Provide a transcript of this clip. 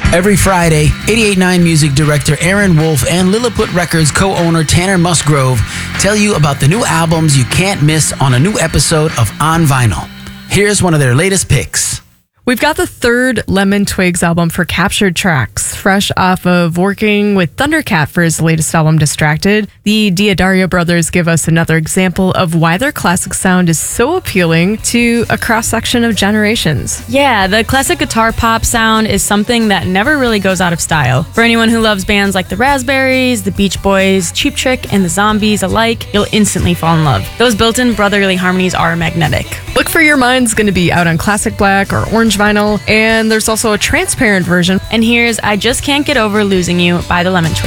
Every Friday, 88.9 Music Director Aaron Wolf and Lilliput Records co-owner Tanner Musgrove tell you about the new albums you can't miss on a new episode of On Vinyl. Here's one of their latest picks. We've got the third Lemon Twigs album for Captured Tracks, fresh off of working with Thundercat for his latest album, Distracted. The Diodario brothers give us another example of why their classic sound is so appealing to a cross-section of generations. Yeah, the classic guitar pop sound is something that never really goes out of style. For anyone who loves bands like the Raspberries, the Beach Boys, Cheap Trick, and the Zombies alike, you'll instantly fall in love. Those built-in brotherly harmonies are magnetic. Look for Your Mind's going to be out on Classic Black or Orange Vinyl, and there's also a transparent version. And here's I Just Can't Get Over Losing You by the Lemon Twigs.